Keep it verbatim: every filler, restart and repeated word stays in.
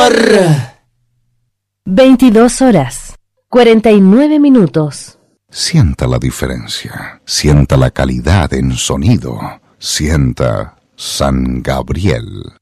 veintidós horas, cuarenta y nueve minutos. Sienta la diferencia, sienta la calidad en sonido, sienta San Gabriel.